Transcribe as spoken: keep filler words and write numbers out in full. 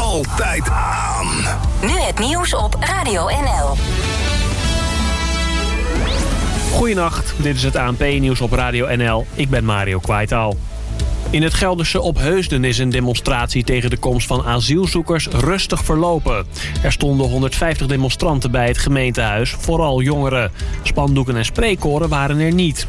altijd aan. Nu het nieuws op Radio N L. Goedenacht, dit is het A N P-nieuws op Radio N L. Ik ben Mario Kwaitaal. In het Gelderse Opheusden is een demonstratie tegen de komst van asielzoekers rustig verlopen. Er stonden honderdvijftig demonstranten bij het gemeentehuis, vooral jongeren. Spandoeken en spreekkoren waren er niet.